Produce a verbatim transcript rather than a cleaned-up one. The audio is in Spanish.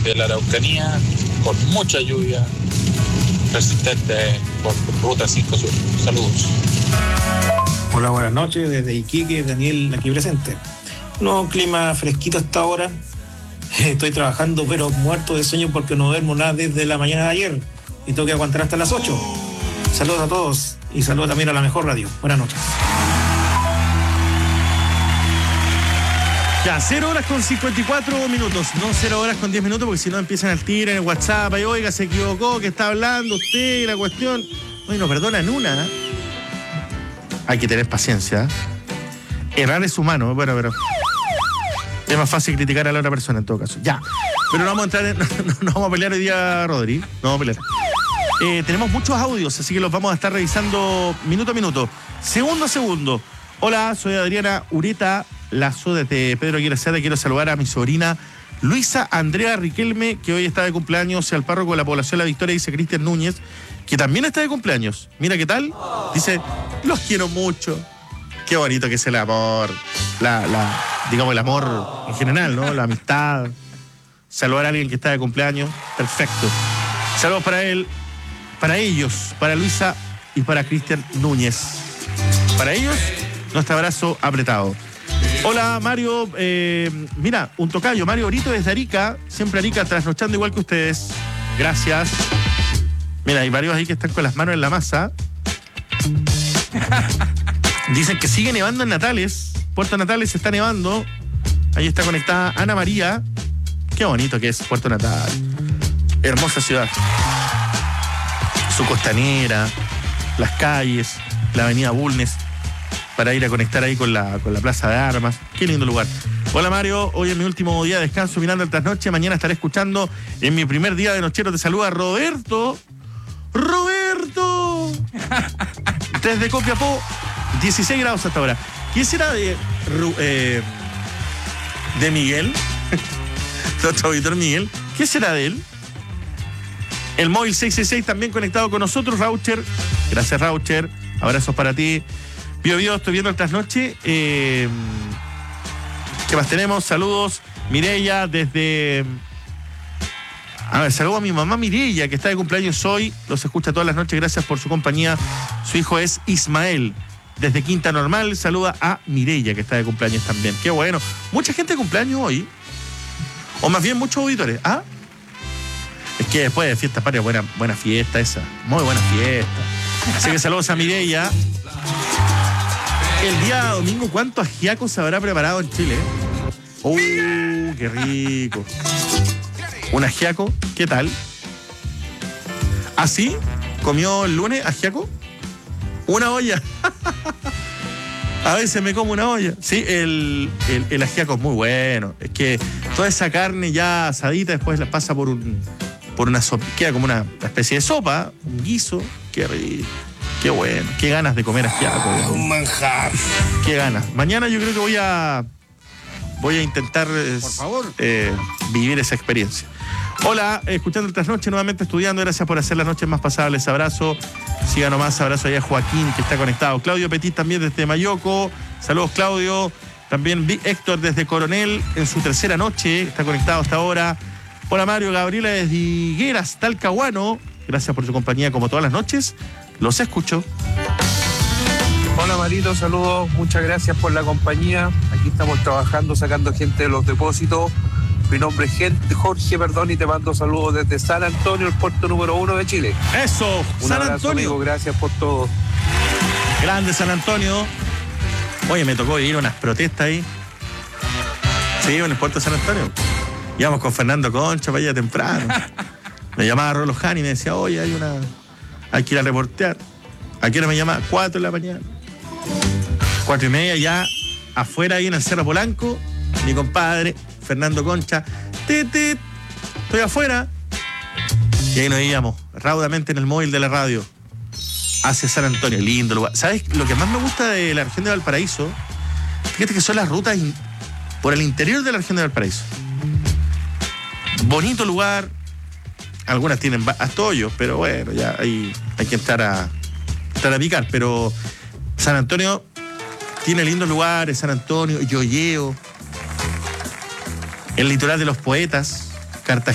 de la Araucanía, con mucha lluvia persistente por Ruta cinco Sur. Saludos. Hola, buenas noches, desde Iquique, Daniel aquí presente. No, clima fresquito hasta ahora. Estoy trabajando pero muerto de sueño porque no duermo nada desde la mañana de ayer y tengo que aguantar hasta las ocho. Saludos a todos y saludos también a la mejor radio. Buenas noches. Ya, cero horas con cincuenta y cuatro minutos, no cero horas con diez minutos, porque si no empiezan al tiro en el WhatsApp, ahí, oiga, se equivocó, que está hablando usted y la cuestión. Oye, no perdonan una. Hay que tener paciencia. Errar es humano, bueno, pero es más fácil criticar a la otra persona en todo caso. Ya, pero no vamos a entrar en, no, no, no vamos a pelear hoy día, Rodri, no vamos a pelear. Eh, tenemos muchos audios, así que los vamos a estar revisando minuto a minuto, segundo a segundo. Hola, soy Adriana Ureta Lazo desde Pedro Aguirre Cerda. Quiero saludar a mi sobrina Luisa Andrea Riquelme, que hoy está de cumpleaños, al párroco de la población La Victoria, dice Cristian Núñez, que también está de cumpleaños. Mira qué tal, dice, los quiero mucho. Qué bonito que es el amor, la, la, digamos el amor en general, ¿no? La amistad, saludar a alguien que está de cumpleaños, perfecto. Saludos para él, para ellos, para Luisa y para Cristian Núñez. Para ellos, nuestro abrazo apretado. Hola, Mario, eh, mira, un tocayo, Mario Brito desde Arica, siempre Arica, trasnochando igual que ustedes. Gracias. Mira, hay varios ahí que están con las manos en la masa. Dicen que sigue nevando en Natales. Puerto Natales está nevando. Ahí está conectada Ana María. Qué bonito que es Puerto Natal. Hermosa ciudad. Su costanera, las calles, la avenida Bulnes, para ir a conectar ahí con la, con la Plaza de Armas. Qué lindo lugar. Hola, Mario, hoy es mi último día de descanso mirando el trasnoche. Mañana estaré escuchando en mi primer día de nochero. Te saluda Roberto. ¡Roberto! Desde Copiapó, dieciséis grados hasta ahora. ¿Qué será de, eh, de Miguel? Nuestro auditor Miguel. ¿Qué será de él? El móvil seis seis seis también conectado con nosotros, Raucher. Gracias, Raucher. Abrazos para ti. Bio, bio, estoy viendo el trasnoche. Eh, ¿Qué más tenemos? Saludos. Mireya desde... A ver, saludo a mi mamá Mireya, que está de cumpleaños hoy. Los escucha todas las noches. Gracias por su compañía. Su hijo es Ismael. Desde Quinta Normal, saluda a Mireya, que está de cumpleaños también. Qué bueno. Mucha gente de cumpleaños hoy. O más bien muchos auditores. ¿Ah? Es que después de fiesta patria, buena, buena fiesta esa. Muy buena fiesta. Así que saludos a Mireya. El día domingo, ¿cuánto ajiaco se habrá preparado en Chile? ¡Uh, qué rico! Un ajiaco, ¿qué tal? ¿Así? ¿Comió el lunes ajiaco? Una olla. A veces me como una olla. Sí, el, el, el ajiaco es muy bueno. Es que toda esa carne ya asadita después la pasa por un por una sopa. Queda como una especie de sopa, un guiso. Qué rico. Qué bueno. Qué ganas de comer ajiaco. Ah, un manjar. Qué ganas. Mañana yo creo que voy a voy a intentar por favor eh, vivir esa experiencia. Hola, escuchando el trasnoche, nuevamente estudiando. Gracias por hacer las noches más pasables. Abrazo. Siga nomás. Abrazo allá a Joaquín, que está conectado. Claudio Petit también desde Mayoco. Saludos, Claudio. También Héctor desde Coronel en su tercera noche. Está conectado hasta ahora. Hola, Mario. Gabriela desde Higueras, Talcahuano. Gracias por su compañía como todas las noches. Los escucho. Hola, Marito. Saludos. Muchas gracias por la compañía. Aquí estamos trabajando, sacando gente de los depósitos. Mi nombre es Jorge, perdón, y te mando saludos desde San Antonio, el puerto número uno de Chile. Eso, Un San abrazo, Antonio. amigo, gracias por todo. Grande San Antonio. Oye, me tocó ir a unas protestas ahí. Sí, en el puerto de San Antonio. Íbamos con Fernando Concha para allá temprano. Me llamaba Rolo Jani y me decía, oye, hay una... hay que ir a reportear. ¿A qué hora me llama? Cuatro de la mañana. Cuatro y media ya afuera ahí en el Cerro Polanco. Mi compadre Fernando Concha, tit, tit, estoy afuera. Y ahí nos íbamos raudamente en el móvil de la radio hacia San Antonio. Lindo lugar. ¿Sabes lo que más me gusta de la región de Valparaíso? Fíjate que son las rutas in, por el interior de la región de Valparaíso. Bonito lugar. Algunas tienen hasta hoyos, pero bueno, ya hay, hay que entrar a, entrar a picar. Pero San Antonio tiene lindos lugares. San Antonio, Yoyeo, el litoral de los poetas, Cartagena.